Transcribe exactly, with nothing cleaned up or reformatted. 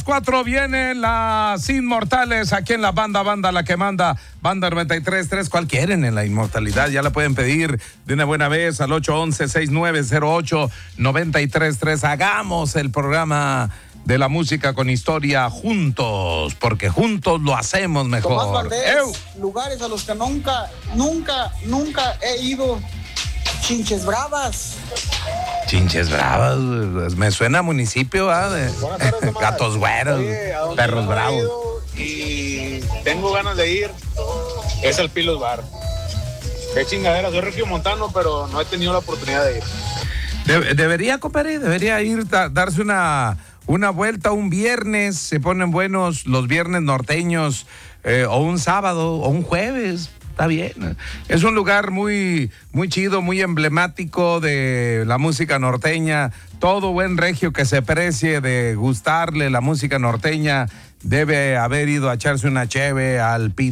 cuatro vienen las Inmortales aquí en la banda, banda la que manda, banda noventa y tres punto tres. ¿Cuál quieren en la inmortalidad? Ya la pueden pedir de una buena vez al ocho once, sesenta y nueve cero ocho, noventa y tres tres. Hagamos el programa de la música con historia juntos, porque juntos lo hacemos mejor. Tomás Valdés, lugares a los que nunca, nunca, nunca he ido. Chinches Bravas. Chinches Bravas, me suena a municipio, ¿ah? De tardes, gatos güeros, Oye, perros no bravos. Y tengo ganas de ir, es al Pilos Bar. Qué chingadera, soy Ricky Montano, pero no he tenido la oportunidad de ir. De- debería, compadre, debería ir, da- darse una, una vuelta un viernes, se ponen buenos los viernes norteños, eh, o un sábado, o un jueves. Está bien. Es un lugar muy, muy chido, muy emblemático de la música norteña. Todo buen regio que se precie de gustarle la música norteña debe haber ido a echarse una cheve al Pito.